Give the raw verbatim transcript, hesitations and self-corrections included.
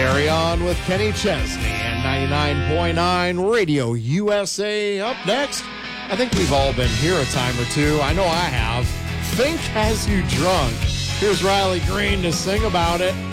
Carry On with Kenny Chesney and ninety-nine point nine Radio U S A. Up next, I think we've all been here a time or two. I know I have. Think Has You Drunk. Here's Riley Green to sing about it.